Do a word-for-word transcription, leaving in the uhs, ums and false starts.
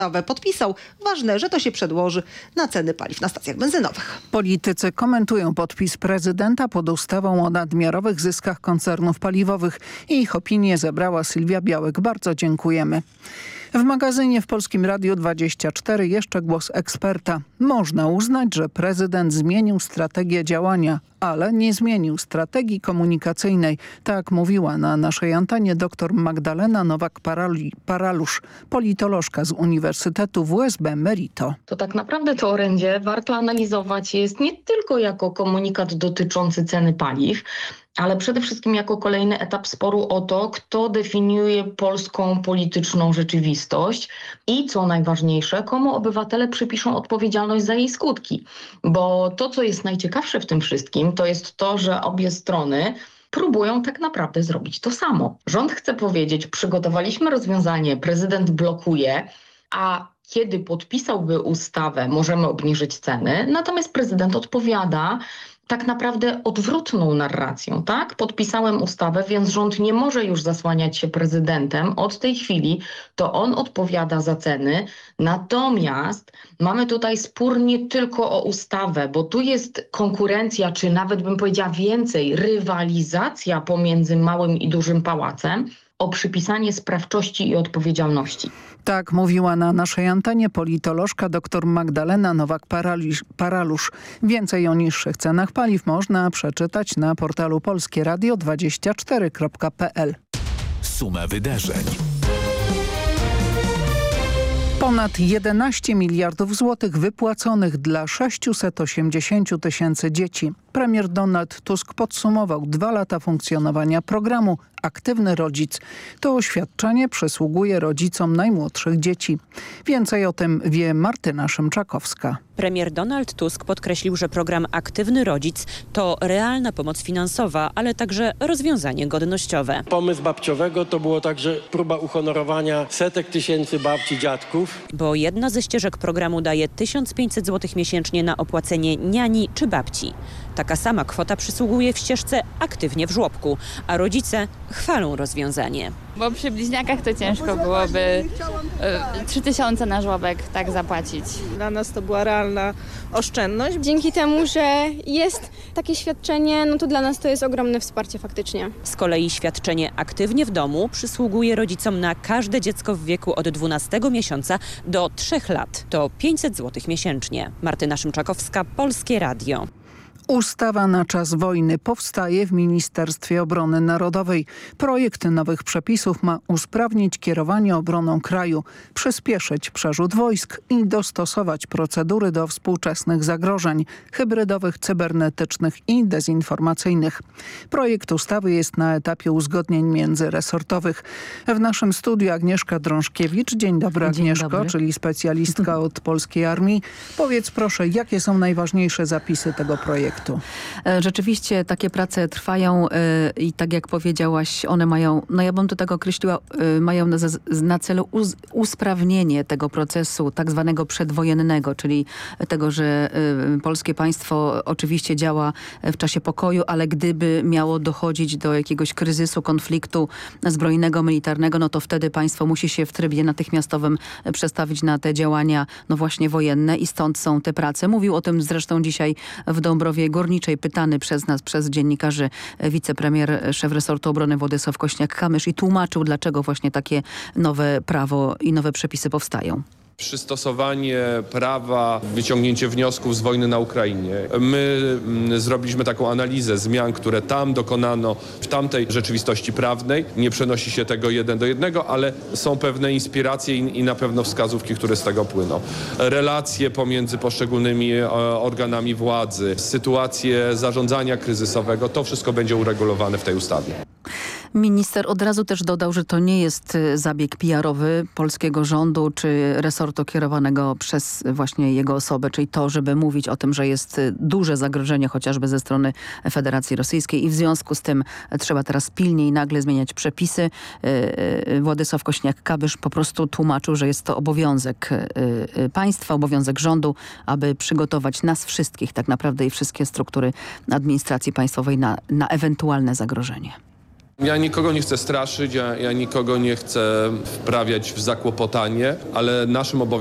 podpisał. Ważne, że to się przedłoży na ceny paliw na stacjach benzynowych. Politycy komentują podpis prezydenta pod ustawą o nadmiarowych zyskach koncernów paliwowych. Ich opinię zebrała Sylwia Białek. Bardzo dziękujemy. W magazynie w Polskim Radiu dwadzieścia cztery jeszcze głos eksperta. Można uznać, że prezydent zmienił strategię działania, ale nie zmienił strategii komunikacyjnej. Tak mówiła na naszej antenie dr Magdalena Nowak-Paralusz, politolożka z Uniwersytetu W S B Merito. To tak naprawdę to orędzie warto analizować jest nie tylko jako komunikat dotyczący ceny paliw, ale przede wszystkim jako kolejny etap sporu o to, kto definiuje polską polityczną rzeczywistość i co najważniejsze, komu obywatele przypiszą odpowiedzialność za jej skutki. Bo to, co jest najciekawsze w tym wszystkim, to jest to, że obie strony próbują tak naprawdę zrobić to samo. Rząd chce powiedzieć, przygotowaliśmy rozwiązanie, prezydent blokuje, a kiedy podpisałby ustawę, możemy obniżyć ceny, natomiast prezydent odpowiada tak naprawdę odwrotną narracją, tak? Podpisałem ustawę, więc rząd nie może już zasłaniać się prezydentem. Od tej chwili to on odpowiada za ceny. Natomiast mamy tutaj spór nie tylko o ustawę, bo tu jest konkurencja, czy nawet bym powiedziała więcej, rywalizacja pomiędzy małym i dużym pałacem o przypisanie sprawczości i odpowiedzialności. Tak mówiła na naszej antenie politolożka dr Magdalena Nowak-Paralusz. Więcej o niższych cenach paliw można przeczytać na portalu polskie radio dwadzieścia cztery kropka p l. Suma wydarzeń. Ponad jedenaście miliardów złotych wypłaconych dla sześciuset osiemdziesięciu tysięcy dzieci. Premier Donald Tusk podsumował dwa lata funkcjonowania programu Aktywny Rodzic. To świadczenie przysługuje rodzicom najmłodszych dzieci. Więcej o tym wie Martyna Szymczakowska. Premier Donald Tusk podkreślił, że program Aktywny Rodzic to realna pomoc finansowa, ale także rozwiązanie godnościowe. Pomysł babciowego to było także próba uhonorowania setek tysięcy babci, dziadków. Bo jedna ze ścieżek programu daje tysiąc pięćset złotych miesięcznie na opłacenie niani czy babci. Taka sama kwota przysługuje w ścieżce Aktywnie w żłobku, a rodzice chwalą rozwiązanie. Bo przy bliźniakach to ciężko byłoby trzy tysiące na żłobek tak zapłacić. Dla nas to była realna oszczędność. Dzięki temu, że jest takie świadczenie, no to dla nas to jest ogromne wsparcie faktycznie. Z kolei świadczenie Aktywnie w domu przysługuje rodzicom na każde dziecko w wieku od dwunastego miesiąca do trzech lat. To pięćset złotych miesięcznie. Martyna Szymczakowska, Polskie Radio. Ustawa na czas wojny powstaje w Ministerstwie Obrony Narodowej. Projekt nowych przepisów ma usprawnić kierowanie obroną kraju, przyspieszyć przerzut wojsk i dostosować procedury do współczesnych zagrożeń hybrydowych, cybernetycznych i dezinformacyjnych. Projekt ustawy jest na etapie uzgodnień międzyresortowych. W naszym studiu Agnieszka Drążkiewicz. Dzień dobry, Agnieszko, Dzień dobry. Czyli specjalistka od Polskiej Armii. Powiedz proszę, jakie są najważniejsze zapisy tego projektu? Rzeczywiście takie prace trwają i tak jak powiedziałaś, one mają, no ja bym to tak określiła, mają na, na celu uz, usprawnienie tego procesu tak zwanego przedwojennego, czyli tego, że polskie państwo oczywiście działa w czasie pokoju, ale gdyby miało dochodzić do jakiegoś kryzysu, konfliktu zbrojnego, militarnego, no to wtedy państwo musi się w trybie natychmiastowym przestawić na te działania, no właśnie wojenne i stąd są te prace. Mówił o tym zresztą dzisiaj w Dąbrowie Górniczej, pytany przez nas, przez dziennikarzy, wicepremier, szef resortu obrony Władysław Kośniak-Kamysz i tłumaczył, dlaczego właśnie takie nowe prawo i nowe przepisy powstają. Przystosowanie prawa, wyciągnięcie wniosków z wojny na Ukrainie. My mm, zrobiliśmy taką analizę zmian, które tam dokonano w tamtej rzeczywistości prawnej. Nie przenosi się tego jeden do jednego, ale są pewne inspiracje i, i na pewno wskazówki, które z tego płyną. Relacje pomiędzy poszczególnymi e, organami władzy, sytuacje zarządzania kryzysowego, to wszystko będzie uregulowane w tej ustawie. Minister od razu też dodał, że to nie jest zabieg P R owy polskiego rządu czy resortu kierowanego przez właśnie jego osobę, czyli to, żeby mówić o tym, że jest duże zagrożenie chociażby ze strony Federacji Rosyjskiej i w związku z tym trzeba teraz pilnie i nagle zmieniać przepisy. Władysław Kośniak-Kamysz po prostu tłumaczył, że jest to obowiązek państwa, obowiązek rządu, aby przygotować nas wszystkich tak naprawdę i wszystkie struktury administracji państwowej na, na ewentualne zagrożenie. Ja nikogo nie chcę straszyć, ja, ja nikogo nie chcę wprawiać w zakłopotanie, ale naszym obowiązkiem